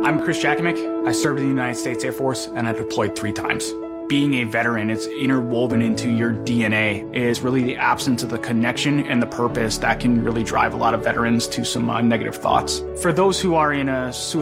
I'm Chris Jakimick. I served in the United States Air Force and I deployed 3 times. Being a veteran, it's interwoven into your DNA, is really the absence of the connection and the purpose that can really drive a lot of veterans to some negative thoughts. For those who are in a suicide